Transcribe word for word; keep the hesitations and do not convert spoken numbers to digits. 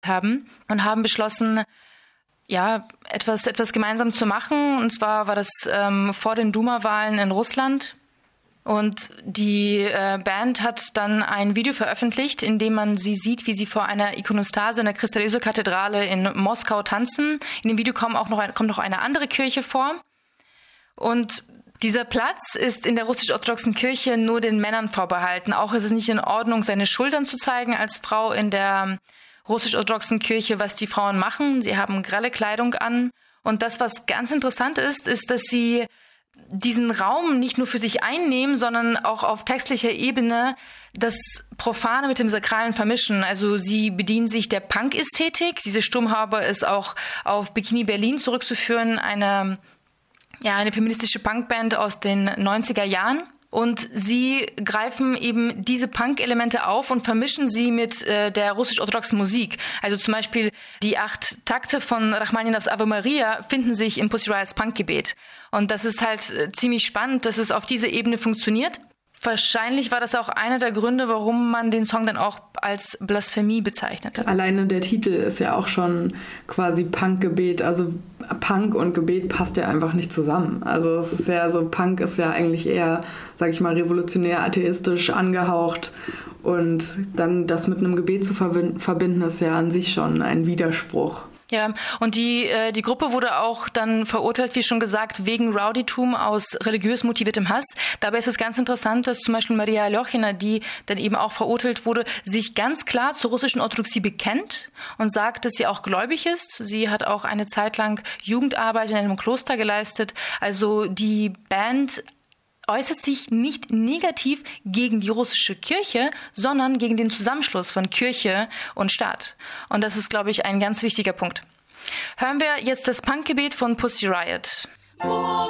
haben und haben beschlossen, ja, etwas, etwas gemeinsam zu machen. Und zwar war das ähm, vor den Duma-Wahlen in Russland. Und die äh, Band hat dann ein Video veröffentlicht, in dem man sie sieht, wie sie vor einer Ikonostase in der Christ-Erlöser-Kathedrale in Moskau tanzen. In dem Video kommt auch noch, kommt noch eine andere Kirche vor. Und dieser Platz ist in der russisch-orthodoxen Kirche nur den Männern vorbehalten. Auch ist es nicht in Ordnung, seine Schultern zu zeigen als Frau in der russisch-orthodoxen Kirche, was die Frauen machen. Sie haben grelle Kleidung an. Und das, was ganz interessant ist, ist, dass sie diesen Raum nicht nur für sich einnehmen, sondern auch auf textlicher Ebene das Profane mit dem Sakralen vermischen. Also sie bedienen sich der Punk-Ästhetik. Diese Sturmhaube ist auch auf Bikini Berlin zurückzuführen, eine, ja, eine feministische Punkband aus den neunziger Jahren. Und sie greifen eben diese Punk-Elemente auf und vermischen sie mit äh, der russisch-orthodoxen Musik. Also zum Beispiel die acht Takte von Rachmaninovs Ave Maria finden sich im Pussy Riots Punkgebet. Und das ist halt äh, ziemlich spannend, dass es auf dieser Ebene funktioniert. Wahrscheinlich war das auch einer der Gründe, warum man den Song dann auch als Blasphemie bezeichnet hat. Alleine der Titel ist ja auch schon quasi Punkgebet. Also Punk und Gebet passt ja einfach nicht zusammen. Also es ist ja so, Punk ist ja eigentlich eher, sag ich mal, revolutionär, atheistisch angehaucht. Und dann das mit einem Gebet zu verbinden, ist ja an sich schon ein Widerspruch. Ja, und die äh, die Gruppe wurde auch dann verurteilt, wie schon gesagt, wegen Rowdytum aus religiös motiviertem Hass. Dabei ist es ganz interessant, dass zum Beispiel Maria Aljochina, die dann eben auch verurteilt wurde, sich ganz klar zur russischen Orthodoxie bekennt und sagt, dass sie auch gläubig ist. Sie hat auch eine Zeit lang Jugendarbeit in einem Kloster geleistet. Also die Band äußert sich nicht negativ gegen die russische Kirche, sondern gegen den Zusammenschluss von Kirche und Staat. Und das ist, glaube ich, ein ganz wichtiger Punkt. Hören wir jetzt das Punkgebet von Pussy Riot.